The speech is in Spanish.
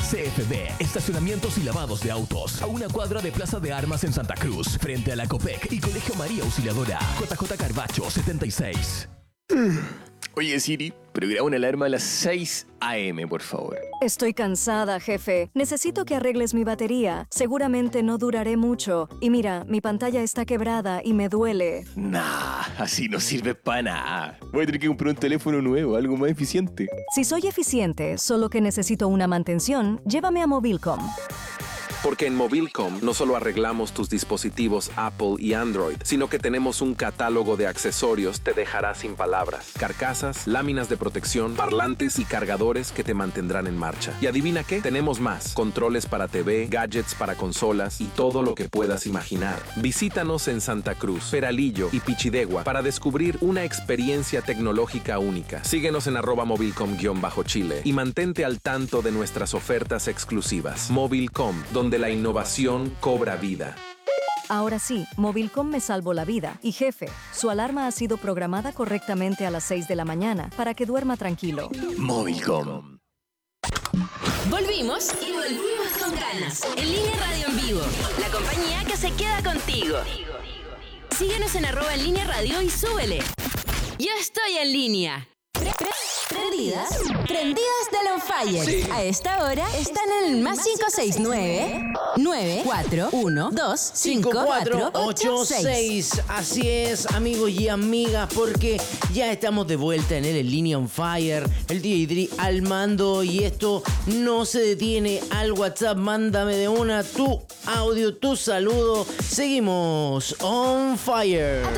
CFD, estacionamientos y lavados de autos. A una cuadra de Plaza de Armas en Santa Cruz, frente a la Copec y Colegio María Auxiliadora. JJ Carbacho, 76. Oye, Siri, programa una alarma a las 6 a.m., por favor. Estoy cansada, jefe. Necesito que arregles mi batería. Seguramente no duraré mucho. Y mira, mi pantalla está quebrada y me duele. Nah, así no sirve para nada. Voy a tener que comprar un teléfono nuevo, algo más eficiente. Si soy eficiente, solo que necesito una mantención, llévame a Mobilcom. Porque en Mobilcom no solo arreglamos tus dispositivos Apple y Android, sino que tenemos un catálogo de accesorios te dejará sin palabras. Carcasas, láminas de protección, parlantes y cargadores que te mantendrán en marcha. Y adivina qué, tenemos más. Controles para TV, gadgets para consolas y todo lo que puedas imaginar. Visítanos en Santa Cruz, Peralillo y Pichidegua para descubrir una experiencia tecnológica única. Síguenos en @mobilcom_Chile y mantente al tanto de nuestras ofertas exclusivas. Mobilcom, donde la innovación cobra vida. Ahora sí, Mobilcom me salvó la vida. Y jefe, su alarma ha sido programada correctamente a las 6 de la mañana para que duerma tranquilo. Movilcom. Volvimos y volvimos con ganas. En Línea Radio en vivo, la compañía que se queda contigo. Síguenos en @en línea radio y súbele. Yo estoy en línea. Prendidas del On Fire. Sí. A esta hora están en el más 569-9412-5486. Así es, amigos y amigas, porque ya estamos de vuelta en el Línea On Fire. El DJ Dri al mando y esto no se detiene. Al WhatsApp, mándame de una tu audio, tu saludo. Seguimos On Fire.